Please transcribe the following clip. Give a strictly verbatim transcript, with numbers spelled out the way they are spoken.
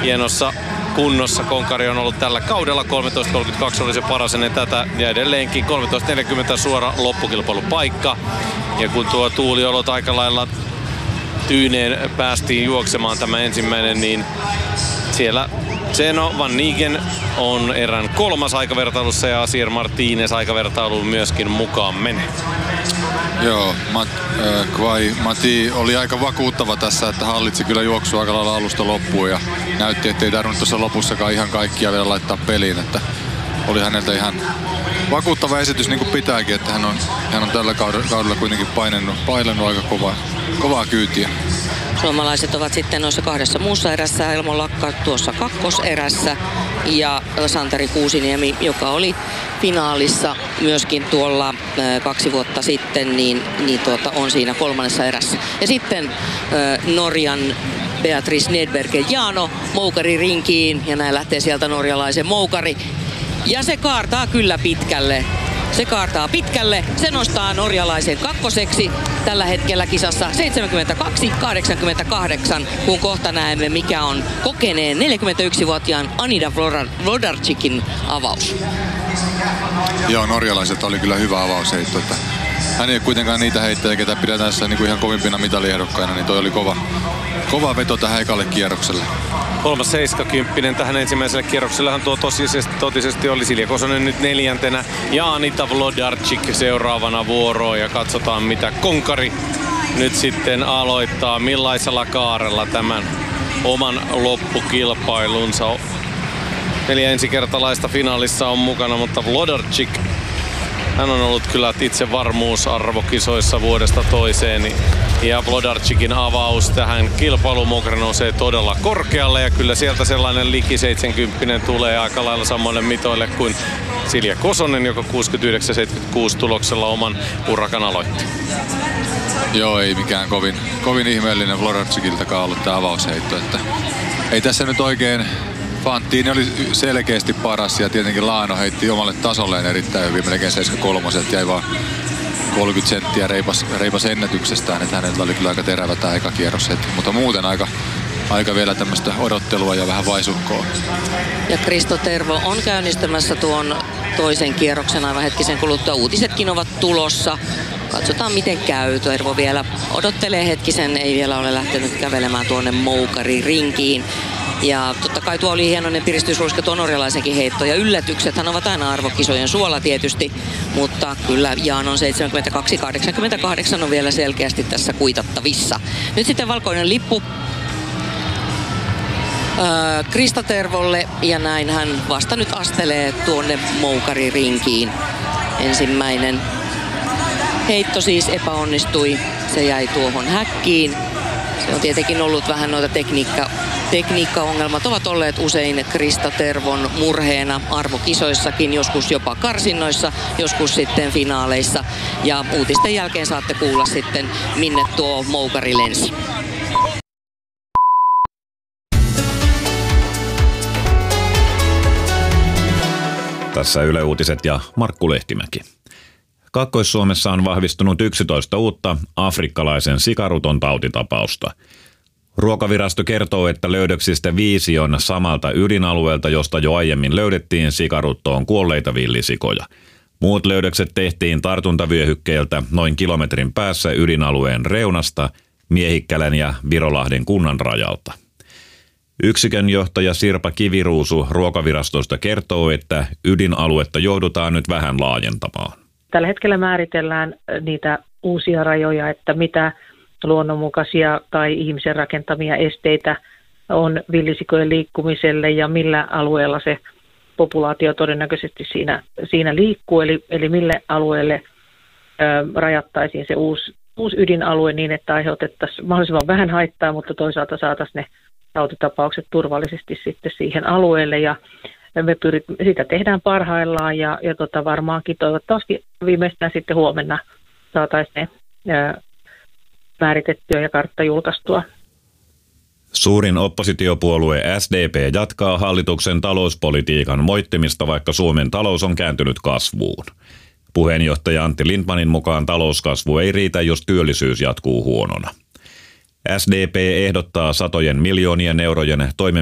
hienossa kunnossa konkari on ollut tällä kaudella. kolmetoista kolmekymmentäkaksi oli se paras ennen tätä ja edelleenkin kolmetoista neljäkymmentä suora loppukilpailupaikka. Ja kun tuo tuuliolot aika lailla tyyneen päästiin juoksemaan tämä ensimmäinen, niin siellä Zeno Van Nigen on erän kolmas aikavertailussa ja Asier Martinez aikavertailuun myöskin mukaan menee. Joo, Mat, äh, Kvai Mati oli aika vakuuttava tässä, että hallitsi kyllä juoksua aika lailla alusta loppuun ja näytti, ettei tarvinnut tuossa lopussakaan ihan kaikkia vielä laittaa peliin, että oli häneltä ihan vakuuttava esitys niin kuin pitääkin, että hän on, hän on tällä kaudella, kaudella kuitenkin painennut, painennut aika kovaa, kovaa kyytiä. Suomalaiset ovat sitten noissa kahdessa muussa erässä, Elmo Lakka tuossa kakkoserässä ja Santeri Kuusiniemi, joka oli finaalissa myöskin tuolla kaksi vuotta sitten, niin, niin tuota, on siinä kolmannessa erässä. Ja sitten äh, Norjan Beatrice Nedberger Jaano moukari rinkiin ja näin lähtee sieltä norjalaisen moukari. Ja se kaartaa kyllä pitkälle. Se kaartaa pitkälle. Se nostaa norjalaisen kakkoseksi tällä hetkellä kisassa seitsemänkymmentäkaksi kahdeksankymmentäkahdeksan, kun kohta näemme mikä on kokeneen neljäkymmentäyksivuotiaan Anida Vlodarčikin avaus. Joo, norjalaiset oli kyllä hyvä avausheitto. Että hän ei ole kuitenkaan niitä heittäjiä, ketä pidetään tässä niin kuin ihan kovimpina mitaliehdokkaina, niin toi oli kova, kova veto tähän ekalle kierrokselle. Kolmas seitsemänkymmentä tähän ensimmäiselle kierroksellehan tuo totisesti, totisesti oli Silja Kosonen nyt neljäntenä ja Anita Vlodarčić seuraavana vuoroon ja katsotaan mitä konkari nyt sitten aloittaa, millaisella kaarella tämän oman loppukilpailunsa. Neljä ensikertalaista finaalissa on mukana, mutta Vlodarčić, hän on ollut kyllä itse varmuusarvokisoissa vuodesta toiseen. Ja Vlodarčikin avaus tähän kilpailumuokra nousee todella korkealle. Ja kyllä sieltä sellainen liki seitsemänkymmentä tulee aika lailla samoille mitoille kuin Silja Kosonen, joka kuusikymmentäyhdeksän seitsemänkymmentäkuusi tuloksella oman urakan aloitti. Joo, ei mikään kovin, kovin ihmeellinen Vlodarčikiltakaan ollut tämä avausheitto. Että ei tässä nyt oikein... Fantini oli selkeästi paras ja tietenkin Laano heitti omalle tasolleen erittäin hyvin, melkein seitsemänkymmentäkolme, jäi vaan kolmekymmentä senttiä reipas, reipas ennätyksestään, että hänellä oli kyllä aika terävä tämä eka kierros heti, mutta muuten aika, aika vielä tämmöistä odottelua ja vähän vaisukkoa. Ja Kristo Tervo on käynnistämässä tuon toisen kierroksen aivan hetkisen kuluttua. Uutisetkin ovat tulossa. Katsotaan miten käy. Tervo vielä odottelee hetkisen, ei vielä ole lähtenyt kävelemään tuonne moukaririnkiin. Ja totta kai tuo oli hienoinen piristysruiske tuo norjalaisenkin heitto. Ja yllätyksethän ovat aina arvokisojen suola tietysti. Mutta kyllä Jaanon seitsemänkymmentäkaksi kahdeksankymmentäkahdeksan on vielä selkeästi tässä kuitattavissa. Nyt sitten valkoinen lippu öö, Krista Tervolle. Ja näin hän vasta nyt astelee tuonne moukaririnkiin. Ensimmäinen heitto siis epäonnistui. Se jäi tuohon häkkiin. Se on tietenkin ollut vähän noita tekniikka, tekniikkaongelmat ovat olleet usein Krista Tervon murheena arvokisoissakin, joskus jopa karsinnoissa, joskus sitten finaaleissa. Ja uutisten jälkeen saatte kuulla sitten, minne tuo moukari lensi. Tässä Yle Uutiset ja Markku Lehtimäki. Kaakkois-Suomessa on vahvistunut yksitoista uutta afrikkalaisen sikaruton tautitapausta. Ruokavirasto kertoo, että löydöksistä viisi on samalta ydinalueelta, josta jo aiemmin löydettiin sikaruttoon kuolleita villisikoja. Muut löydökset tehtiin tartuntavyöhykkeeltä noin kilometrin päässä ydinalueen reunasta, Miehikkälän ja Virolahden kunnan rajalta. Yksikön johtaja Sirpa Kiviruusu Ruokavirastosta kertoo, että ydinaluetta joudutaan nyt vähän laajentamaan. Tällä hetkellä määritellään niitä uusia rajoja, että mitä luonnonmukaisia tai ihmisen rakentamia esteitä on villisikojen liikkumiselle ja millä alueella se populaatio todennäköisesti siinä, siinä liikkuu. Eli, eli mille alueelle ö, rajattaisiin se uusi, uusi ydinalue niin, että aiheutettaisiin mahdollisimman vähän haittaa, mutta toisaalta saataisiin ne tautitapaukset turvallisesti sitten siihen alueelle. Ja me pyrit, sitä tehdään parhaillaan ja, ja tota varmaankin toivottavasti viimeistään sitten huomenna saataisiin ne ää, määritettyä ja kartta julkaistua. Suurin oppositiopuolue S D P jatkaa hallituksen talouspolitiikan moittimista, vaikka Suomen talous on kääntynyt kasvuun. Puheenjohtaja Antti Lindtmanin mukaan talouskasvu ei riitä, jos työllisyys jatkuu huonona. S D P ehdottaa satojen miljoonien eurojen toimenpiteitä